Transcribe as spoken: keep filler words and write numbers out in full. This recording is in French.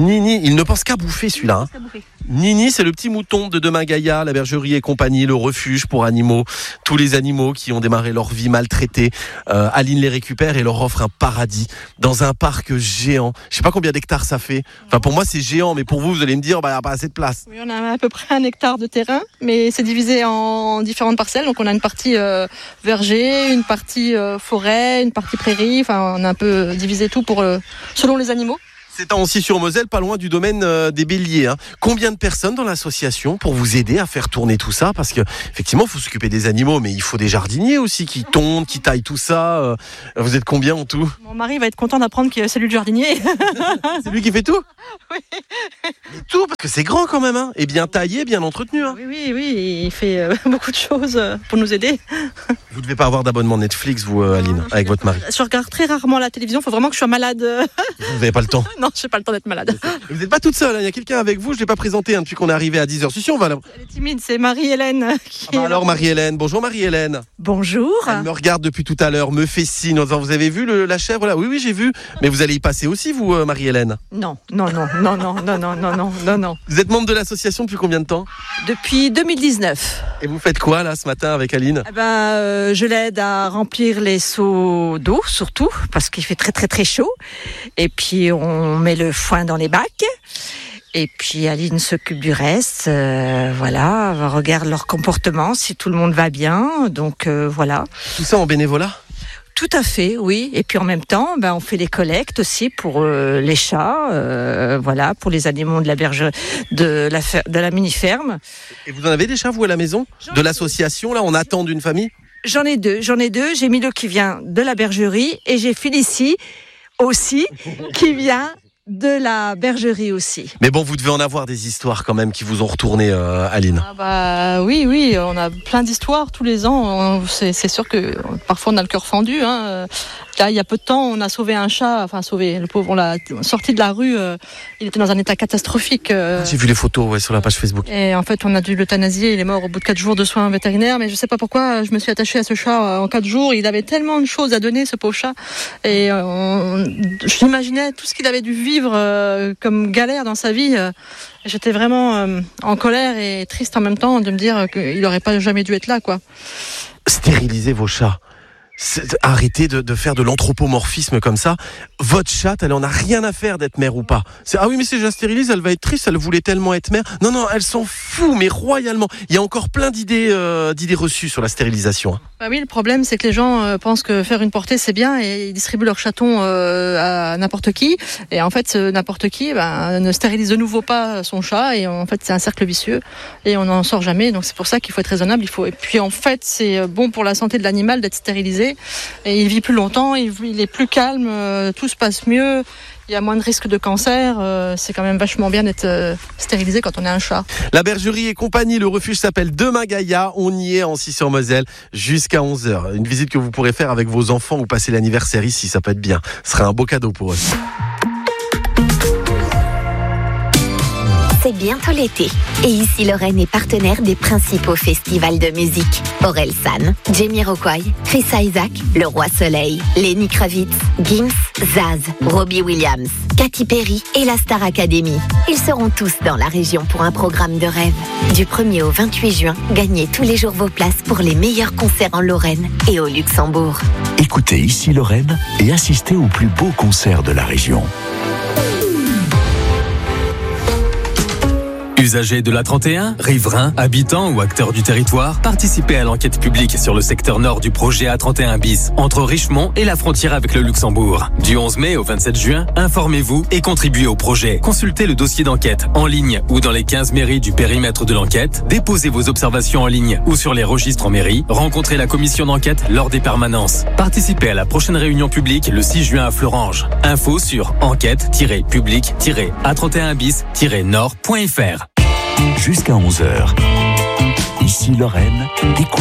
Nini, il ne pense qu'à bouffer celui-là. Hein. Nini, c'est le petit mouton de Demain Gaïa, la bergerie et compagnie, le refuge pour animaux. Tous les animaux qui ont démarré leur vie maltraitée. Euh, Aline les récupère et leur offre un paradis dans un parc géant. Je sais pas combien d'hectares ça fait. Enfin, pour moi, c'est géant, mais pour vous, vous allez me dire, bah, il n'y a pas assez de place. Oui, on a à peu près un hectare de terrain, mais c'est divisé en différentes parcelles. Donc, on a une partie euh, verger, une partie euh, forêt, une partie prairie. Enfin, on a un peu divisé tout pour euh, selon les animaux. C'est à Ancy-sur-Moselle, pas loin du domaine euh, des Béliers. Hein. Combien de personnes dans l'association pour vous aider à faire tourner tout ça ? Parce que effectivement, il faut s'occuper des animaux, mais il faut des jardiniers aussi qui tondent, qui taillent tout ça. Euh, vous êtes combien en tout ? Mon mari va être content d'apprendre que c'est lui le jardinier. C'est lui qui fait tout ? Oui. Mais tout, parce que c'est grand quand même, hein, et bien taillé, bien entretenu. Hein. Oui, oui, oui, il fait euh, beaucoup de choses pour nous aider. Vous ne devez pas avoir d'abonnement Netflix, vous, euh, Aline, non, avec votre mari. Je regarde très rarement la télévision, il faut vraiment que je sois malade. Vous n'avez pas le temps ? Non, je n'ai pas le temps d'être malade. Vous n'êtes pas toute seule, hein. Il y a quelqu'un avec vous, je ne l'ai pas présenté hein, depuis qu'on est arrivé à dix heures. Si, si, on va là. Elle est timide, c'est Marie-Hélène. Qui ah bah alors Marie-Hélène, bonjour Marie-Hélène. Bonjour. Elle me regarde depuis tout à l'heure, me fait signe en disant, vous avez vu le, la chèvre là ? Oui, oui, j'ai vu. Mais vous allez y passer aussi, vous, euh, Marie-Hélène ? Non, non, non, non, non, non, non, non, non, non, non. Vous êtes membre de l'association depuis combien de temps ? Depuis deux mille dix-neuf. Et vous faites quoi là ce matin avec Aline ? Eh ben, euh, je l'aide à remplir les seaux d'eau, surtout, parce qu'il fait très très très chaud. Et puis on met le foin dans les bacs. Et puis Aline s'occupe du reste, euh, voilà, elle regarde leur comportement, si tout le monde va bien, donc euh, voilà. Tout ça en bénévolat ? Tout à fait, oui. Et puis en même temps, ben, on fait les collectes aussi pour euh, les chats, euh, voilà, pour les animaux de la berge, de la, fer- de la mini-ferme. Et vous en avez des chats, vous, à la maison ? De l'association, là, on attend d'une famille ? J'en ai deux, j'en ai deux. J'ai Milo qui vient de la bergerie et j'ai Félicie aussi qui vient de la bergerie aussi. Mais bon, vous devez en avoir des histoires quand même qui vous ont retourné, euh, Aline. Ah bah oui, oui, on a plein d'histoires tous les ans. On, c'est, c'est sûr que parfois on a le cœur fendu. Hein. Là, il y a peu de temps, on a sauvé un chat, enfin sauvé, le pauvre, on l'a sorti de la rue. Euh, il était dans un état catastrophique. Euh, J'ai vu les photos ouais, sur la page Facebook. Et en fait, on a dû l'euthanasier. Il est mort au bout de quatre jours de soins vétérinaires. Mais je sais pas pourquoi, je me suis attachée à ce chat en quatre jours. Il avait tellement de choses à donner, ce pauvre chat. Et on, j'imaginais tout ce qu'il avait dû vivre euh, comme galère dans sa vie. Euh, j'étais vraiment euh, en colère et triste en même temps de me dire qu'il n'aurait pas jamais dû être là, quoi. Stérilisez vos chats. C'est, arrêtez de, de faire de l'anthropomorphisme comme ça. Votre chatte, elle en a rien à faire d'être mère ou pas. C'est, ah oui, mais si je la stérilise, elle va être triste, elle voulait tellement être mère. Non, non, elle s'en fout, mais royalement. Il y a encore plein d'idées, euh, d'idées reçues sur la stérilisation. Bah oui, le problème, c'est que les gens euh, pensent que faire une portée, c'est bien et ils distribuent leurs chatons euh, à n'importe qui. Et en fait, euh, n'importe qui ben, ne stérilise de nouveau pas son chat. Et en fait, c'est un cercle vicieux et on n'en sort jamais. Donc c'est pour ça qu'il faut être raisonnable. Il faut... Et puis en fait, c'est bon pour la santé de l'animal d'être stérilisé. Et il vit plus longtemps, il, il est plus calme, euh, tout se passe mieux. Il y a moins de risques de cancer, euh, c'est quand même vachement bien d'être euh, stérilisé quand on est un chat. La bergerie et compagnie, le refuge s'appelle Demain Gaïa, on y est en Ancy-sur-Moselle jusqu'à onze heures. Une visite que vous pourrez faire avec vos enfants ou passer l'anniversaire ici, ça peut être bien. Ce sera un beau cadeau pour eux. C'est bientôt l'été. Et ici Lorraine est partenaire des principaux festivals de musique. Orelsan, Jamiroquai, Chris Isaac, Le Roi Soleil, Lenny Kravitz, Gims, Zaz, Robbie Williams, Katy Perry et la Star Academy. Ils seront tous dans la région pour un programme de rêve. Du premier au vingt-huit juin, gagnez tous les jours vos places pour les meilleurs concerts en Lorraine et au Luxembourg. Écoutez ici Lorraine et assistez aux plus beaux concerts de la région. Usagers de l'A trente et un, riverains, habitants ou acteurs du territoire, participez à l'enquête publique sur le secteur nord du projet A trente et un bis, entre Richemont et la frontière avec le Luxembourg. Du onze mai au vingt-sept juin, informez-vous et contribuez au projet. Consultez le dossier d'enquête en ligne ou dans les quinze mairies du périmètre de l'enquête, déposez vos observations en ligne ou sur les registres en mairie, rencontrez la commission d'enquête lors des permanences. Participez à la prochaine réunion publique le six juin à Fleuranges. Info sur enquête tiret public tiret A trente et un bis tiret nord point f r. Jusqu'à onze heures. Ici Lorraine, découvrez